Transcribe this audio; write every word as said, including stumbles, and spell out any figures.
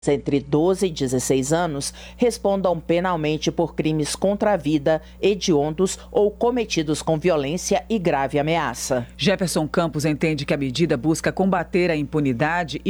entre doze e dezesseis anos respondam penalmente por crimes contra a vida, hediondos ou cometidos com violência e grave ameaça. Jefferson Campos entende que a medida busca combater a impunidade e